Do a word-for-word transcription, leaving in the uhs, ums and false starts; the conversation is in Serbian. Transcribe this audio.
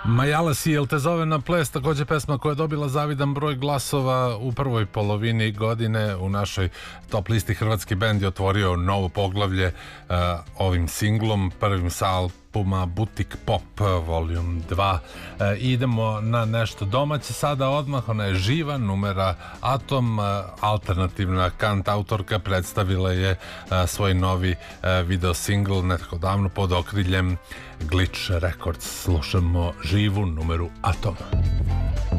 Majala si, jel te zove na ples, takođe pesma koja je dobila zavidan broj glasova u prvoj polovini godine. U našoj top listi hrvatski bend je otvorio novo poglavlje uh, ovim singlom, prvim sa albuma Butik Pop Volume dva. Uh, idemo na nešto domaće sada odmah, ona je živa, numera Atom, uh, alternativna kantautorka, predstavila je uh, svoj novi uh, video single nekako davno pod okriljem Glitch Records. Slušamo živu numeru Atom.